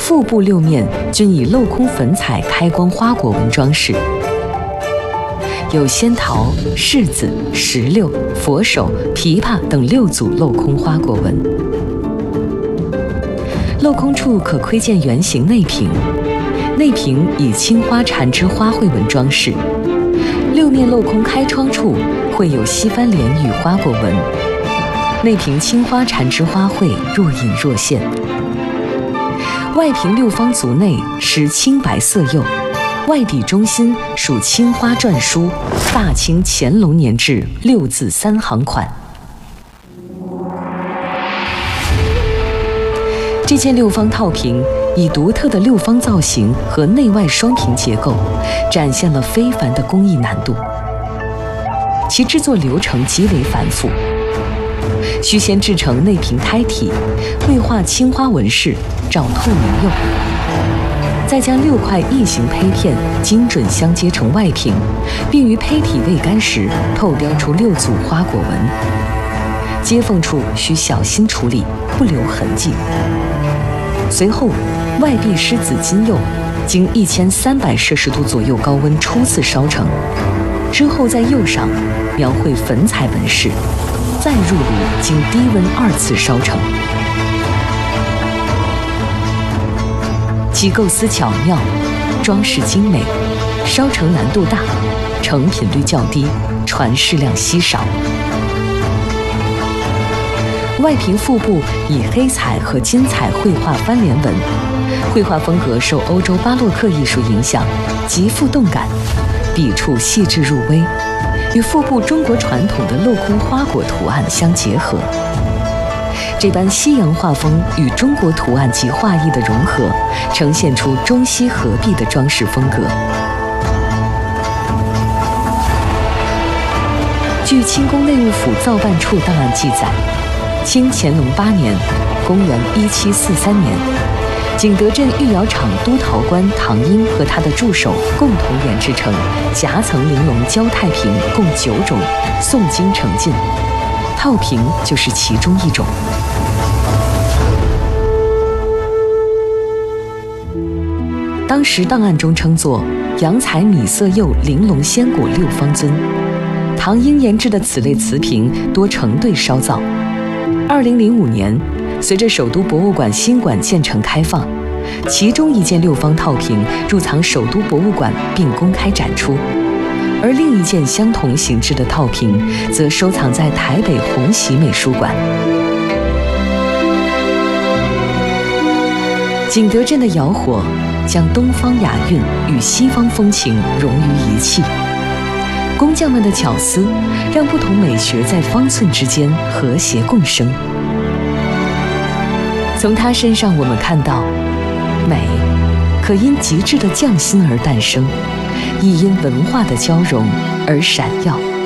腹部6面均以镂空粉彩开光花果纹装饰，有仙桃、柿子、石榴、佛手、枇杷等6组镂空花果纹。镂空处可窥见圆形内瓶，内瓶以青花缠枝花卉纹装饰。6面镂空开窗处绘有西番莲与花果纹，内瓶青花缠枝花卉若隐若现。外瓶6方足内施青白色釉，外底中心属青花篆书“大清乾隆年制”6字3行款。这件6方套瓶以独特的6方造型和内外双屏结构，展现了非凡的工艺难度。其制作流程极为繁复，需先制成内瓶胎体，绘画青花纹饰，照透明釉，再将6块异形胚片精准相接成外瓶，并于胚体未干时透雕出6组花果纹。接缝处需小心处理，不留痕迹。随后，外壁施紫金釉，经1300摄氏度左右高温初次烧成，之后在釉上描绘粉彩纹饰，再入炉经低温2次烧成。其构思巧妙，装饰精美，烧成难度大，成品率较低，传世量稀少。外瓶腹部以黑彩和金彩绘画翻莲纹，绘画风格受欧洲巴洛克艺术影响，极富动感，笔触细致入微，与腹部中国传统的镂空花果图案相结合。这般西洋画风与中国图案及画意的融合，呈现出中西合璧的装饰风格。据清宫内务府造办处档案记载，清乾隆8年（公元1743年），景德镇御窑厂督陶官唐英和他的助手共同研制成夹层玲珑焦太瓶共9种，诵经成进，套瓶就是其中一种。当时档案中称作洋彩米色釉玲珑仙果6方尊。唐英研制的此类瓷瓶多成对烧造。2005年，随着首都博物馆新馆建成开放，其中一件6方套瓶入藏首都博物馆并公开展出，而另一件相同形制的套瓶则收藏在台北红喜美术馆。景德镇的窑火将东方雅韵与西方风情融于一气，工匠们的巧思让不同美学在方寸之间和谐共生。从他身上我们看到，美可因极致的匠心而诞生，亦因文化的交融而闪耀。